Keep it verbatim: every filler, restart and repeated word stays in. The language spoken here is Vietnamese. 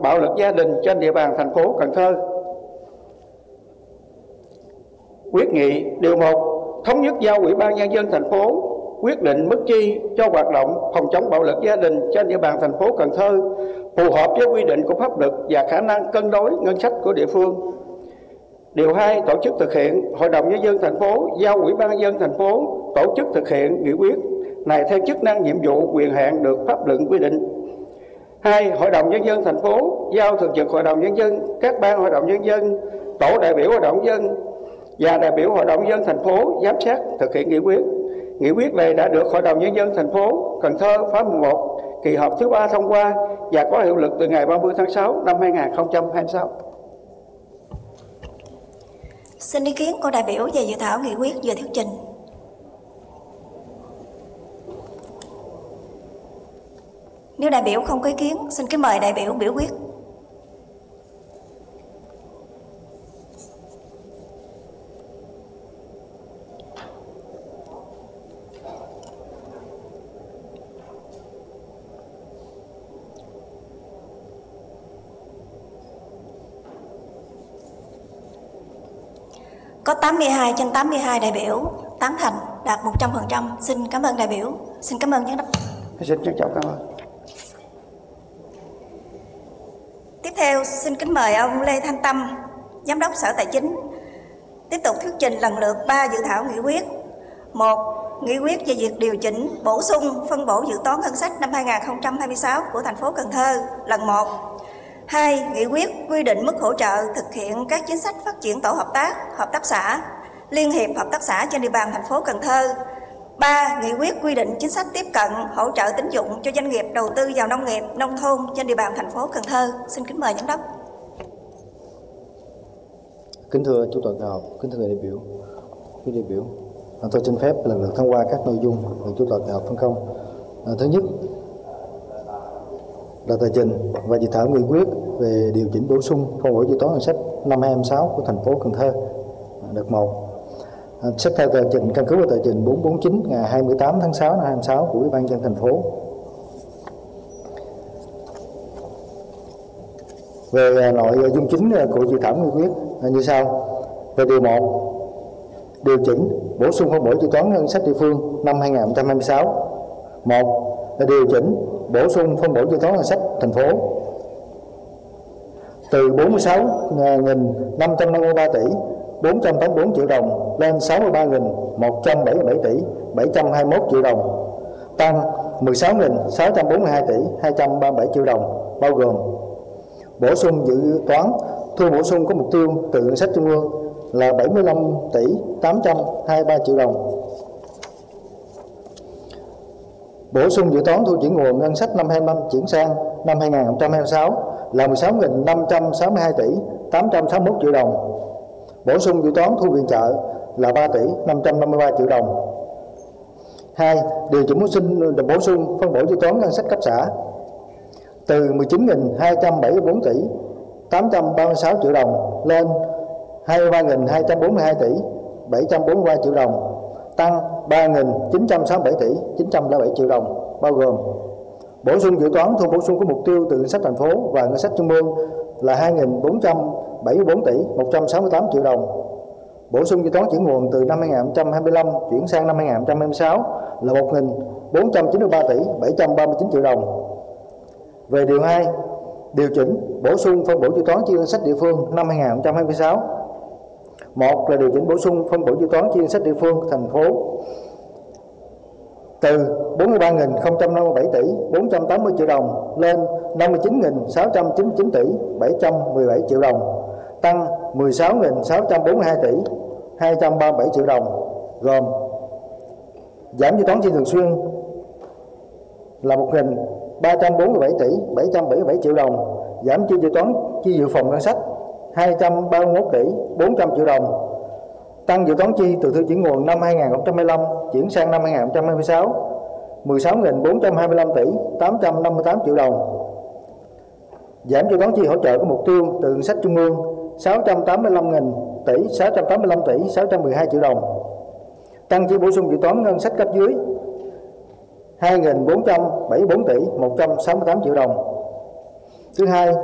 bạo lực gia đình trên địa bàn thành phố Cần Thơ. Quyết nghị điều một, thống nhất giao Ủy ban Nhân dân thành phố quyết định mức chi cho hoạt động phòng chống bạo lực gia đình trên địa bàn thành phố Cần Thơ phù hợp với quy định của pháp luật và khả năng cân đối ngân sách của địa phương. Điều hai, tổ chức thực hiện. Hội đồng Nhân dân thành phố giao Ủy ban Nhân dân thành phố tổ chức thực hiện nghị quyết này theo chức năng, nhiệm vụ, quyền hạn được pháp luật quy định. Hai, Hội đồng Nhân dân thành phố giao thường trực Hội đồng Nhân dân, các ban Hội đồng Nhân dân, tổ đại biểu Hội đồng Nhân dân và đại biểu Hội đồng Nhân dân thành phố giám sát thực hiện nghị quyết. Nghị quyết này đã được Hội đồng Nhân dân thành phố Cần Thơ khóa mười một kỳ họp thứ ba thông qua và có hiệu lực từ ngày ba mươi tháng sáu năm hai nghìn không trăm hai mươi sáu. Xin ý kiến của đại biểu về dự thảo nghị quyết vừa thuyết trình. Nếu đại biểu không có ý kiến, xin kính mời đại biểu biểu quyết. Có tám mươi hai trên tám mươi hai đại biểu tán thành, đạt một trăm phần trăm. Xin cảm ơn đại biểu. Xin cảm ơn giám đốc. Xin trân trọng cảm ơn. Tiếp theo, xin kính mời ông Lê Thanh Tâm, Giám đốc Sở Tài chính, tiếp tục thuyết trình lần lượt ba dự thảo nghị quyết. Một, nghị quyết về việc điều chỉnh, bổ sung, phân bổ dự toán ngân sách năm hai nghìn không trăm hai mươi sáu của thành phố Cần Thơ lần một. Hai, nghị quyết quy định mức hỗ trợ thực hiện các chính sách phát triển tổ hợp tác, hợp tác xã, liên hiệp hợp tác xã trên địa bàn thành phố Cần Thơ. Ba, nghị quyết quy định chính sách tiếp cận, hỗ trợ tín dụng cho doanh nghiệp đầu tư vào nông nghiệp, nông thôn trên địa bàn thành phố Cần Thơ. Xin kính mời giám đốc. Kính thưa chủ tọa kỳ họp, kính thưa đại biểu, quý đại biểu, tôi xin phép lần lượt thông qua các nội dung được chủ tọa kỳ họp phân công. À, thứ nhất là tờ trình và dự thảo nghị quyết về điều chỉnh bổ sung phân bổ dự toán ngân sách năm hai nghìn không trăm hai mươi sáu của thành phố Cần Thơ. Đợt một, à, xét theo tờ trình căn cứ vào tờ trình bốn trăm bốn mươi chín ngày hai mươi tám tháng sáu năm hai nghìn không trăm hai mươi sáu của Ủy ban nhân dân thành phố. Về nội dung chính của dự thảo nghị quyết như sau. Về điều một, điều chỉnh bổ sung phân bổ dự toán ngân sách địa phương năm hai nghìn không trăm hai mươi sáu. Một là điều chỉnh bổ sung phân bổ dự toán ngân sách thành phố từ bốn mươi sáu nghìn năm trăm năm mươi ba tỷ bốn trăm tám mươi tư triệu đồng lên sáu mươi ba nghìn một trăm bảy mươi bảy tỷ bảy trăm hai mươi mốt triệu đồng, tăng mười sáu nghìn sáu trăm bốn mươi hai tỷ hai trăm ba mươi bảy triệu đồng, bao gồm bổ sung dự toán thu bổ sung có mục tiêu từ ngân sách trung ương là bảy mươi lăm tỷ tám trăm hai mươi ba triệu đồng. Bổ sung dự toán thu chuyển nguồn ngân sách năm hai năm chuyển sang năm hai nghìn không trăm hai mươi sáu là mười sáu nghìn năm trăm sáu mươi hai tỷ tám trăm sáu mươi mốt triệu đồng. Bổ sung dự toán thu viện trợ là ba tỷ năm trăm năm mươi ba triệu đồng. Hai, điều chỉnh bổ sung bổ sung phân bổ dự toán ngân sách cấp xã từ mười chín nghìn hai trăm bảy mươi tư tỷ tám trăm ba mươi sáu triệu đồng lên hai mươi ba nghìn hai trăm bốn mươi hai tỷ bảy trăm bốn mươi ba triệu đồng, tăng ba nghìn chín trăm sáu mươi bảy tỷ chín trăm lẻ bảy triệu đồng, bao gồm bổ sung dự toán thu bổ sung có mục tiêu từ ngân sách thành phố và ngân sách trung ương là hai nghìn bốn trăm bảy mươi tư tỷ một trăm sáu mươi tám triệu đồng. Bổ sung dự toán chuyển nguồn từ năm hai nghìn không trăm hai mươi lăm chuyển sang năm hai nghìn không trăm hai mươi sáu là một nghìn bốn trăm chín mươi ba tỷ bảy trăm ba mươi chín triệu đồng. Về điều hai, điều chỉnh bổ sung phân bổ dự toán chi ngân sách địa phương năm hai nghìn không trăm hai mươi sáu. Một là điều chỉnh bổ sung phân bổ dự toán chi ngân sách địa phương thành phố từ bốn mươi ba nghìn không trăm năm mươi bảy tỷ bốn trăm tám mươi triệu đồng lên năm mươi chín nghìn sáu trăm chín mươi chín tỷ bảy trăm mười bảy triệu đồng, tăng mười sáu nghìn sáu trăm bốn mươi hai tỷ hai trăm ba mươi bảy triệu đồng, gồm giảm dự toán chi thường xuyên là một nghìn ba trăm bốn mươi bảy tỷ bảy trăm bảy mươi bảy triệu đồng, giảm chi dự toán chi dự phòng ngân sách hai trăm ba mươi mốt tỷ bốn trăm triệu đồng, tăng dự toán chi từ thư chuyển nguồn năm hai nghìn không trăm hai mươi lăm chuyển sang năm hai nghìn không trăm hai mươi sáu mười sáu nghìn bốn trăm hai mươi lăm tỷ tám trăm năm mươi tám triệu đồng, giảm dự toán chi hỗ trợ có mục tiêu từ ngân sách trung ương sáu trăm tám mươi lăm nghìn tỷ sáu trăm tám mươi lăm tỷ sáu trăm mười hai triệu đồng, tăng chi bổ sung dự toán ngân sách cấp dưới hai nghìn bốn trăm bảy mươi tư tỷ một trăm sáu mươi tám triệu đồng. Thứ hai,